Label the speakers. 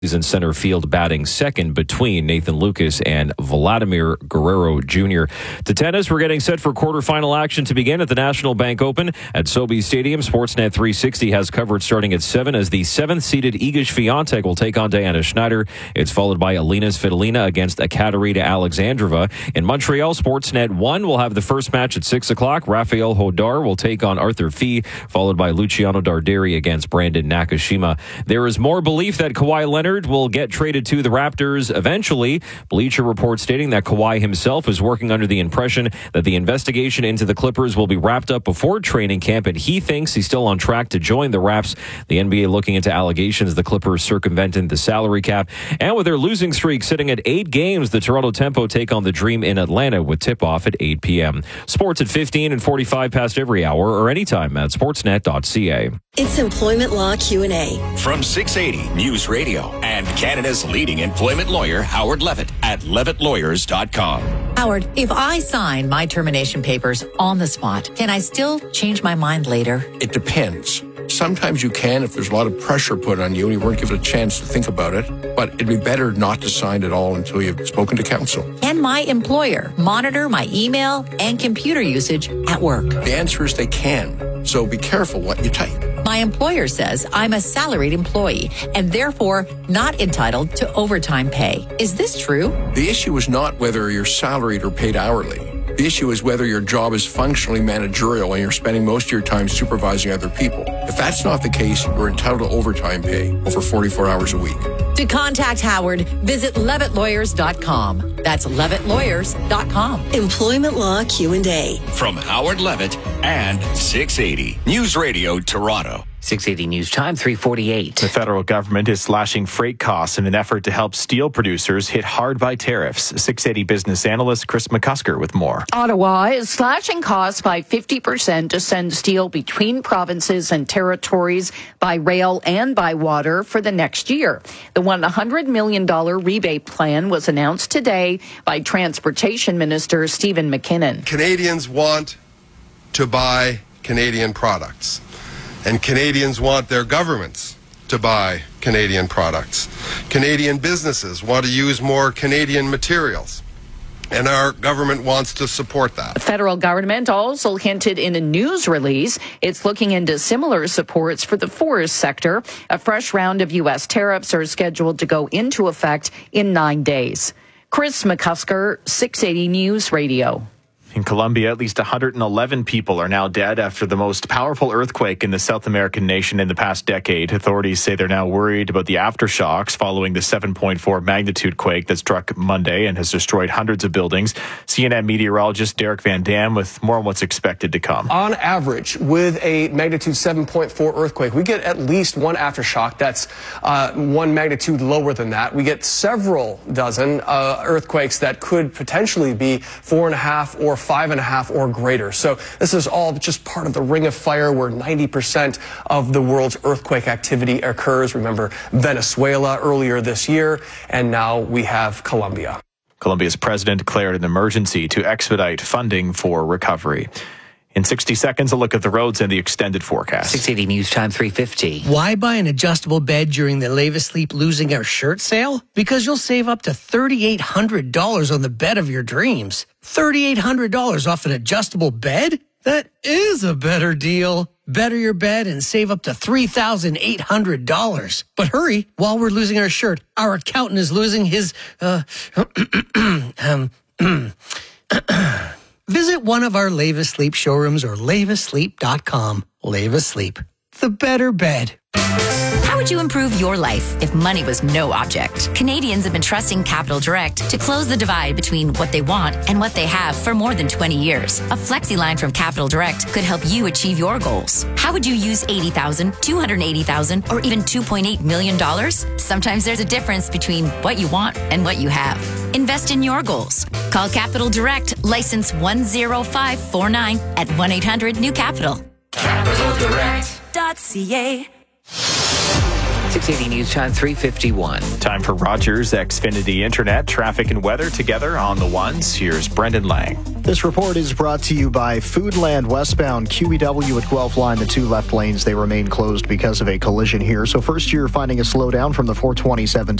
Speaker 1: He's in center field batting second between Nathan Lucas and Vladimir Guerrero Jr. To tennis, we're getting set for quarterfinal action to begin at the National Bank Open at Sobeys Stadium. Sportsnet 360 has coverage starting at 7 as the 7th-seeded Iga Swiatek will take on Diana Schneider. It's followed by Alina Svitolina against Ekaterina Alexandrova. In Montreal, Sportsnet 1 will have the first match at 6 o'clock. Rafael Hodar will take on Arthur Fee, followed by Luciano Darderi against Brandon Nakashima. There is more belief that Kawhi Leonard will get traded to the Raptors eventually. Bleacher Report stating that Kawhi himself is working under the impression that the investigation into the Clippers will be wrapped up before training camp, and he thinks he's still on track to join the Raps. The NBA looking into allegations the Clippers circumvented the salary cap. And with their losing streak sitting at 8 games, the Toronto Tempo take on the Dream in Atlanta with tip-off at 8 p.m. Sports at 15 and 45 past every hour or anytime at sportsnet.ca.
Speaker 2: It's Employment Law Q&A.
Speaker 3: From 680 News Radio and Canada's leading employment lawyer, Howard Levitt, at levittlawyers.com.
Speaker 4: Howard, if I sign my termination papers on the spot, can I still change my mind later?
Speaker 5: It depends. Sometimes you can if there's a lot of pressure put on you and you weren't given a chance to think about it. But it'd be better not to sign at all until you've spoken to counsel.
Speaker 4: Can my employer monitor my email and computer usage at work?
Speaker 5: The answer is they can. So be careful what you type.
Speaker 4: My employer says I'm a salaried employee and therefore not entitled to overtime pay. Is this true?
Speaker 5: The issue is not whether you're salaried or paid hourly. The issue is whether your job is functionally managerial and you're spending most of your time supervising other people. If that's not the case, you're entitled to overtime pay over 44 hours a week.
Speaker 4: To contact Howard, visit levittlawyers.com. That's levittlawyers.com.
Speaker 2: Employment Law Q&A.
Speaker 3: From Howard Levitt and 680 News Radio Toronto.
Speaker 6: 680 News Time, 3:48.
Speaker 7: The federal government is slashing freight costs in an effort to help steel producers hit hard by tariffs. 680 business analyst Chris McCusker with more.
Speaker 8: Ottawa is slashing costs by 50% to send steel between provinces and territories by rail and by water for the next year. The $100 million rebate plan was announced today by Transportation Minister Stephen McKinnon.
Speaker 9: Canadians want to buy Canadian products. And Canadians want their governments to buy Canadian products. Canadian businesses want to use more Canadian materials. And our government wants to support that.
Speaker 8: The federal government also hinted in a news release it's looking into similar supports for the forest sector. A fresh round of U.S. tariffs are scheduled to go into effect in 9 days. Chris McCusker, 680 News Radio.
Speaker 7: In Colombia, at least 111 people are now dead after the most powerful earthquake in the South American nation in the past decade. Authorities say they're now worried about the aftershocks following the 7.4 magnitude quake that struck Monday and has destroyed hundreds of buildings. CNN meteorologist Derek Van Dam with more on what's expected to come.
Speaker 10: On average, with a magnitude 7.4 earthquake, we get at least one aftershock that's 1 magnitude lower than that. We get several dozen earthquakes that could potentially be 4.5 or 5.5 or greater. So this is all just part of the ring of fire where 90% of the world's earthquake activity occurs. Remember Venezuela earlier this year, and now we have Colombia.
Speaker 7: Colombia's president declared an emergency to expedite funding for recovery. In 60 seconds, a look at the roads and the extended forecast.
Speaker 6: 680 News Time, 3:50.
Speaker 11: Why buy an adjustable bed during the Leva Sleep Losing Our Shirt sale? Because you'll save up to $3,800 on the bed of your dreams. $3,800 off an adjustable bed? That is a better deal. Better your bed and save up to $3,800. But hurry, while we're losing our shirt, our accountant is losing his, Visit one of our Leva Sleep showrooms or levasleep.com. Leva Sleep, the better bed.
Speaker 12: How would you improve your life if money was no object? Canadians have been trusting Capital Direct to close the divide between what they want and what they have for more than 20 years. A flexi line from Capital Direct could help you achieve your goals. How would you use $80,000, $280,000, or even $2.8 million? Sometimes there's a difference between what you want and what you have. Invest in your goals. Call Capital Direct, license 10549 at 1-800-NEW-CAPITAL.
Speaker 13: CapitalDirect.ca
Speaker 6: 680 News Time 351.
Speaker 7: Time for Rogers Xfinity Internet, traffic and weather together on the ones. Here's Brendan Lang.
Speaker 13: This report is brought to you by Foodland westbound QEW at Guelph Line. The two left lanes, they remain closed because of a collision here. So first you're finding a slowdown from the 427